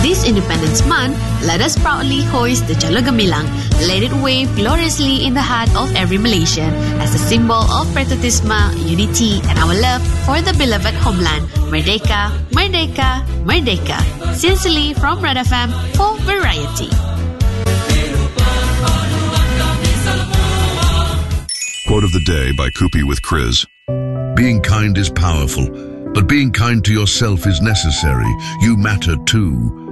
This Independence Month, let us proudly hoist the Jalur Gemilang, let it wave gloriously in the heart of every Malaysian as a symbol of patriotism, unity, and our love for the beloved homeland. Merdeka, Merdeka, Merdeka. Sincerely from Red FM for Variety. Quote of the day by Kupi with Chris. Being kind is powerful, but being kind to yourself is necessary. You matter too.